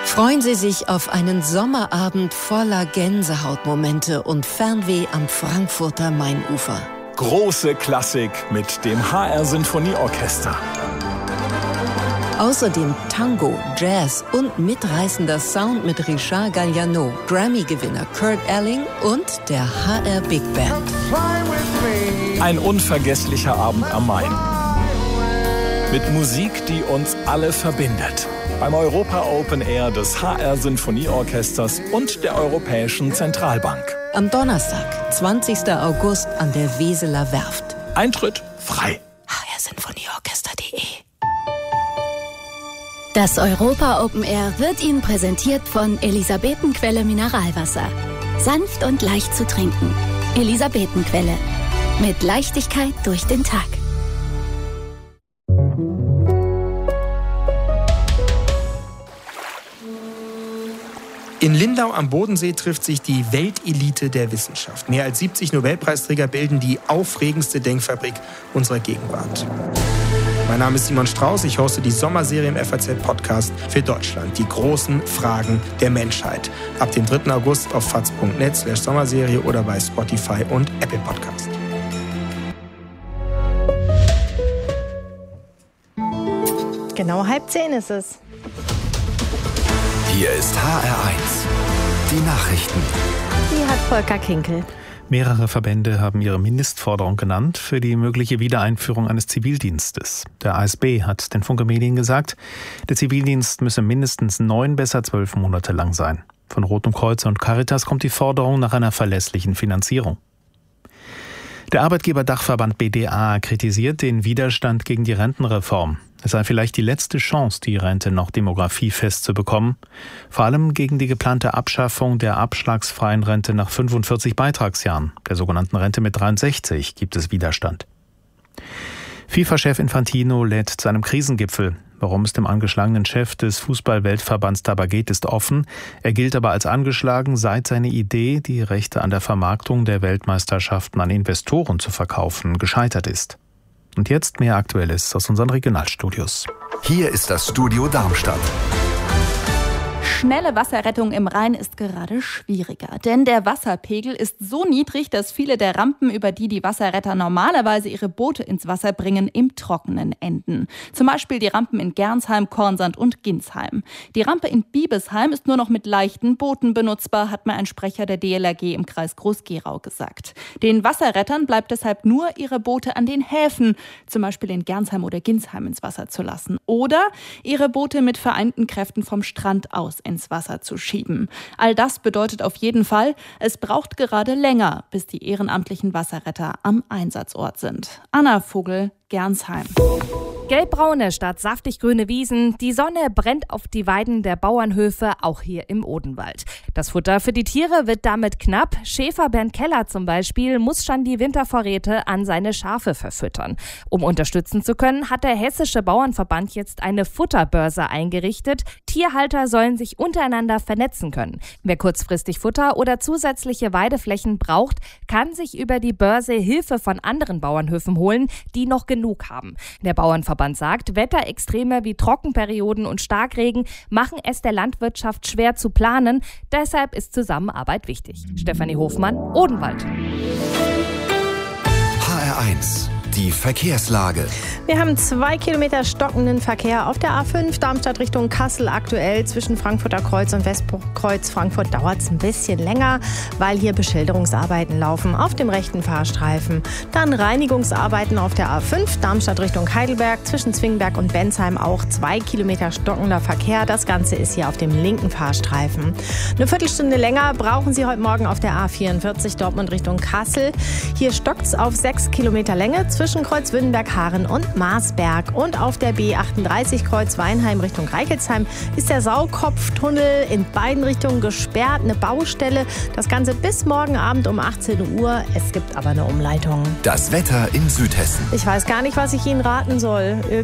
Freuen Sie sich auf einen Sommerabend voller Gänsehautmomente und Fernweh am Frankfurter Mainufer. Große Klassik mit dem HR Sinfonieorchester. Außerdem Tango, Jazz und mitreißender Sound mit Richard Galliano, Grammy-Gewinner Kurt Elling und der HR Big Band. Ein unvergesslicher Abend am Main. Mit Musik, die uns alle verbindet. Beim Europa Open Air des HR Sinfonieorchesters und der Europäischen Zentralbank. Am Donnerstag, 20. August an der Weseler Werft. Eintritt frei. hrsinfonieorchester.de. Das Europa Open Air wird Ihnen präsentiert von Elisabetenquelle Mineralwasser. Sanft und leicht zu trinken. Elisabetenquelle. Mit Leichtigkeit durch den Tag. In Lindau am Bodensee trifft sich die Weltelite der Wissenschaft. Mehr als 70 Nobelpreisträger bilden die aufregendste Denkfabrik unserer Gegenwart. Mein Name ist Simon Strauß, ich hoste die Sommerserie im FAZ-Podcast für Deutschland. Die großen Fragen der Menschheit. Ab dem 3. August auf faz.net/Sommerserie oder bei Spotify und Apple Podcast. Genau 9:30 ist es. Hier ist HR1, die Nachrichten. Die hat Volker Kinkel. Mehrere Verbände haben ihre Mindestforderung genannt für die mögliche Wiedereinführung eines Zivildienstes. Der ASB hat den Funke Medien gesagt, der Zivildienst müsse mindestens 9, besser 12 Monate lang sein. Von Rotem Kreuz und Caritas kommt die Forderung nach einer verlässlichen Finanzierung. Der Arbeitgeberdachverband BDA kritisiert den Widerstand gegen die Rentenreform. Es sei vielleicht die letzte Chance, die Rente noch demografiefest zu bekommen. Vor allem gegen die geplante Abschaffung der abschlagsfreien Rente nach 45 Beitragsjahren, der sogenannten Rente mit 63, gibt es Widerstand. FIFA-Chef Infantino lädt zu einem Krisengipfel. Warum es dem angeschlagenen Chef des Fußball-Weltverbands dabei geht, ist offen. Er gilt aber als angeschlagen, seit seine Idee, die Rechte an der Vermarktung der Weltmeisterschaften an Investoren zu verkaufen, gescheitert ist. Und jetzt mehr Aktuelles aus unseren Regionalstudios. Hier ist das Studio Darmstadt. Schnelle Wasserrettung im Rhein ist gerade schwieriger, denn der Wasserpegel ist so niedrig, dass viele der Rampen, über die die Wasserretter normalerweise ihre Boote ins Wasser bringen, im Trockenen enden. Zum Beispiel die Rampen in Gernsheim, Kornsand und Ginsheim. Die Rampe in Biebesheim ist nur noch mit leichten Booten benutzbar, hat mir ein Sprecher der DLRG im Kreis Groß-Gerau gesagt. Den Wasserrettern bleibt deshalb nur, ihre Boote an den Häfen, zum Beispiel in Gernsheim oder Ginsheim, ins Wasser zu lassen. Oder ihre Boote mit vereinten Kräften vom Strand aus ins Wasser zu schieben. All das bedeutet auf jeden Fall, es braucht gerade länger, bis die ehrenamtlichen Wasserretter am Einsatzort sind. Anna Vogel, Gernsheim. Gelbbraune statt saftig grüne Wiesen, die Sonne brennt auf die Weiden der Bauernhöfe, auch hier im Odenwald. Das Futter für die Tiere wird damit knapp. Schäfer Bernd Keller zum Beispiel muss schon die Wintervorräte an seine Schafe verfüttern. Um unterstützen zu können, hat der Hessische Bauernverband jetzt eine Futterbörse eingerichtet. Tierhalter sollen sich untereinander vernetzen können. Wer kurzfristig Futter oder zusätzliche Weideflächen braucht, kann sich über die Börse Hilfe von anderen Bauernhöfen holen, die noch genug haben. Der Bauernverband sagt, Wetterextreme wie Trockenperioden und Starkregen machen es der Landwirtschaft schwer zu planen. Deshalb ist Zusammenarbeit wichtig. Stefanie Hofmann, Odenwald. HR1, die Verkehrslage. Wir haben 2 Kilometer stockenden Verkehr auf der A5 Darmstadt Richtung Kassel. Aktuell zwischen Frankfurter Kreuz und Westkreuz Frankfurt dauert es ein bisschen länger, weil hier Beschilderungsarbeiten laufen auf dem rechten Fahrstreifen. Dann Reinigungsarbeiten auf der A5 Darmstadt Richtung Heidelberg zwischen Zwingenberg und Bensheim, auch 2 Kilometer stockender Verkehr. Das Ganze ist hier auf dem linken Fahrstreifen. Eine Viertelstunde länger brauchen Sie heute Morgen auf der A44 Dortmund Richtung Kassel. Hier stockt es auf 6 Kilometer Länge zwischen Kreuzwünnenberg, Haaren und Marsberg. Und auf der B38 Kreuz Weinheim Richtung Reichelsheim ist der Saukopftunnel in beiden Richtungen gesperrt. Eine Baustelle. Das Ganze bis morgen Abend um 18 Uhr. Es gibt aber eine Umleitung. Das Wetter in Südhessen. Ich weiß gar nicht, was ich Ihnen raten soll.